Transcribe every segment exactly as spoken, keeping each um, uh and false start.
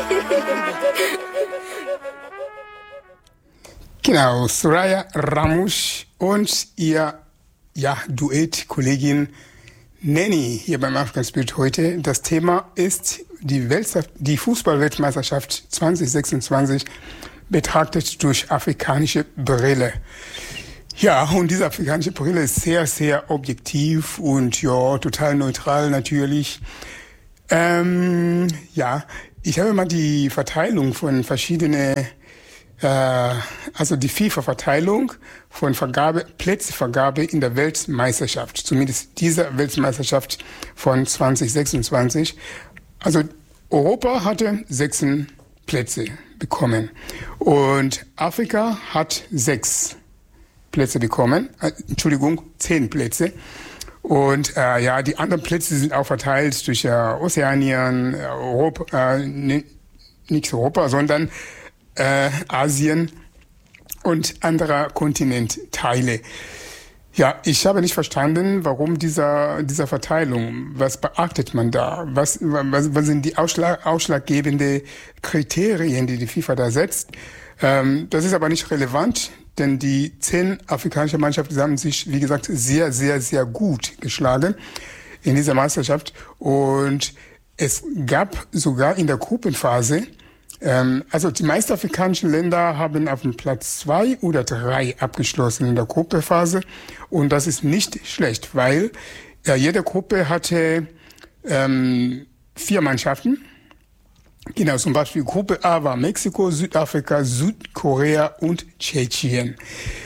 Genau, Soraya Ramush und ihr ja, Duett-Kollegin Nanny hier beim African Spirit heute. Das Thema ist die, Welt, die Fußball-Weltmeisterschaft zwanzig sechsundzwanzig betrachtet durch afrikanische Brille. Ja, und diese afrikanische Brille ist sehr, sehr objektiv und ja, total neutral natürlich. Ähm, ja, ich habe mal die Verteilung von verschiedenen also die FIFA-Verteilung von Vergabe, Plätzevergabe in der Weltmeisterschaft, zumindest dieser Weltmeisterschaft von zwanzig sechsundzwanzig. Also Europa hatte sechs Plätze bekommen und Afrika hat sechs Plätze bekommen, äh, Entschuldigung, zehn Plätze. Und äh, ja, die anderen Plätze sind auch verteilt durch äh, Ozeanien, Europa, äh, nicht Europa, sondern Äh, Asien und anderer Kontinentteile. Ja, ich habe nicht verstanden, warum dieser dieser Verteilung. Was beachtet man da? Was was, was sind die Ausschlag, ausschlaggebenden Kriterien, die die FIFA da setzt? Ähm, das ist aber nicht relevant, denn die zehn afrikanischen Mannschaften haben sich, wie gesagt, sehr, sehr, sehr gut geschlagen in dieser Meisterschaft. Und es gab sogar in der Gruppenphase Also die meisten afrikanischen Länder haben auf dem Platz zwei oder drei abgeschlossen in der Gruppenphase und das ist nicht schlecht, weil ja, jede Gruppe hatte ähm, vier Mannschaften. Genau, zum Beispiel Gruppe A war Mexiko, Südafrika, Südkorea und Tschechien.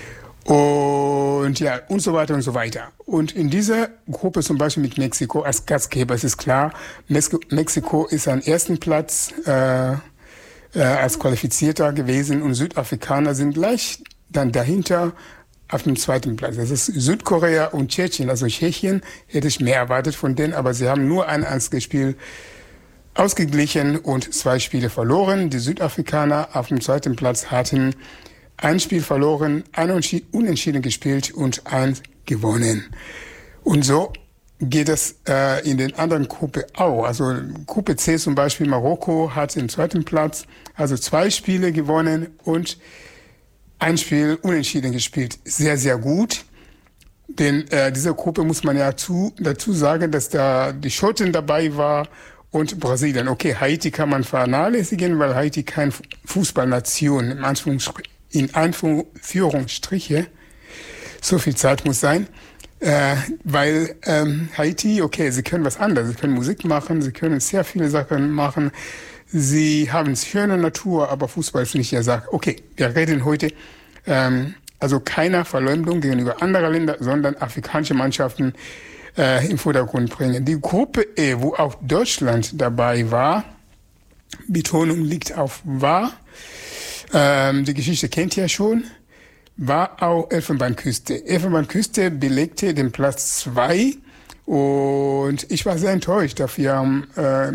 Und ja, und so weiter und so weiter. Und in dieser Gruppe zum Beispiel mit Mexiko als Gastgeber, es ist klar, Mexiko ist an ersten Platz äh, Äh, als Qualifizierter gewesen und Südafrikaner sind gleich dann dahinter auf dem zweiten Platz. Das ist Südkorea und Tschechien. Also Tschechien hätte ich mehr erwartet von denen, aber sie haben nur ein einziges Spiel ausgeglichen und zwei Spiele verloren. Die Südafrikaner auf dem zweiten Platz hatten ein Spiel verloren, ein Unentschieden gespielt und eins gewonnen. Und so geht es äh, in den anderen Gruppe auch. Also Gruppe C zum Beispiel, Marokko hat den zweiten Platz, also zwei Spiele gewonnen und ein Spiel unentschieden gespielt. Sehr, sehr gut. Denn äh, diese Gruppe muss man ja zu, dazu sagen, dass da die Schotten dabei war und Brasilien. Okay, Haiti kann man vernachlässigen, weil Haiti keine Fußballnation in, Anführungsstrich, in Anführungsstriche, so viel Zeit muss sein. Äh, weil ähm, Haiti, okay, sie können was anderes, sie können Musik machen, sie können sehr viele Sachen machen, sie haben schöne Natur, aber Fußball ist nicht ihr Sache. Okay, wir reden heute ähm, also keiner Verleumdung gegenüber anderen Ländern, sondern afrikanische Mannschaften äh, im Vordergrund bringen. Die Gruppe E, wo auch Deutschland dabei war, Betonung liegt auf war, ähm, die Geschichte kennt ihr schon, war auch Elfenbeinküste. Elfenbeinküste belegte den Platz zwei und ich war sehr enttäuscht dafür am äh,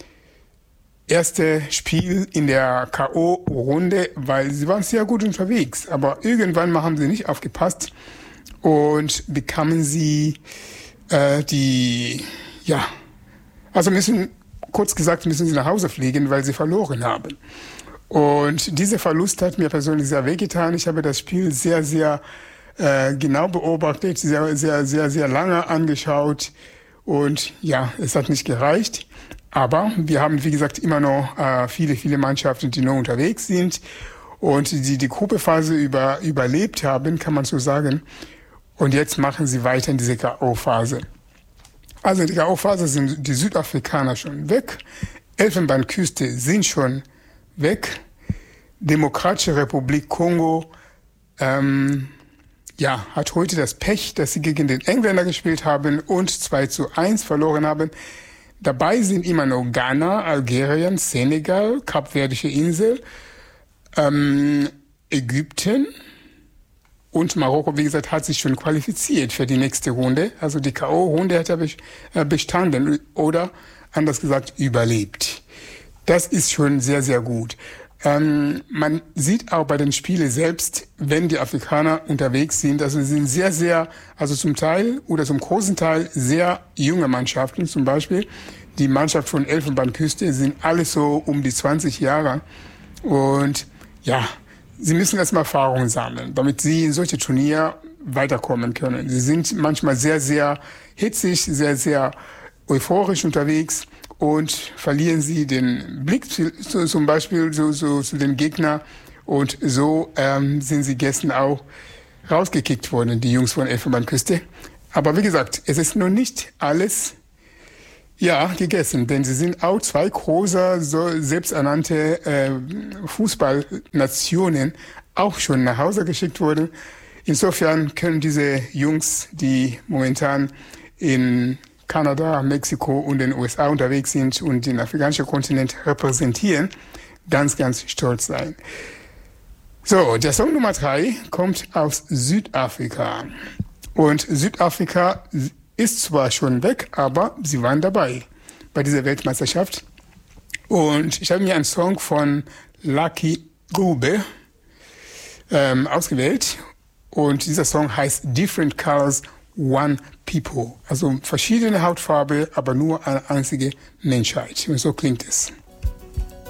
erste Spiel in der K O-Runde, weil sie waren sehr gut unterwegs, aber irgendwann mal haben sie nicht aufgepasst und bekamen sie äh, die, ja, also müssen, kurz gesagt, müssen sie nach Hause fliegen, weil sie verloren haben. Und dieser Verlust hat mir persönlich sehr wehgetan. Ich habe das Spiel sehr, sehr äh, genau beobachtet, sehr, sehr, sehr, sehr lange angeschaut. Und ja, es hat nicht gereicht. Aber wir haben, wie gesagt, immer noch äh, viele, viele Mannschaften, die noch unterwegs sind und die die Gruppenphase über, überlebt haben, kann man so sagen. Und jetzt machen sie weiter in diese K O-Phase. Also in der K O-Phase sind die Südafrikaner schon weg. Elfenbeinküste sind schon weg. Demokratische Republik Kongo ähm, ja, hat heute das Pech, dass sie gegen den Engländer gespielt haben und zwei zu eins verloren haben. Dabei sind immer noch Ghana, Algerien, Senegal, Kapverdische Insel, ähm, Ägypten und Marokko, wie gesagt, hat sich schon qualifiziert für die nächste Runde. Also die K O-Runde hat er bestanden oder anders gesagt überlebt. Das ist schon sehr, sehr gut. Ähm, man sieht auch bei den Spielen selbst, wenn die Afrikaner unterwegs sind, also sie sind sehr, sehr, also zum Teil oder zum großen Teil sehr junge Mannschaften zum Beispiel. die Mannschaft von Elfenbeinküste sind alle so um die zwanzig Jahre. Und ja, sie müssen erstmal Erfahrungen sammeln, damit sie in solche Turniere weiterkommen können. Sie sind manchmal sehr, sehr hitzig, sehr, sehr euphorisch unterwegs und verlieren sie den Blick zu, zum Beispiel so, so, zu den Gegner. Und so ähm, sind sie gestern auch rausgekickt worden, die Jungs von Elfenbeinküste. Aber wie gesagt, es ist noch nicht alles ja, gegessen, denn sie sind auch zwei große, so selbsternannte äh, Fußballnationen auch schon nach Hause geschickt worden. Insofern können diese Jungs, die momentan in Kanada, Mexiko und den U S A unterwegs sind und den afrikanischen Kontinent repräsentieren, ganz, ganz stolz sein. So, der Song Nummer drei kommt aus Südafrika. Und Südafrika ist zwar schon weg, aber sie waren dabei bei dieser Weltmeisterschaft. Und ich habe mir einen Song von Lucky Dube ähm, ausgewählt. Und dieser Song heißt Different Colors, One People. Also verschiedene Hautfarbe, aber nur eine einzige Menschheit. Und so klingt es.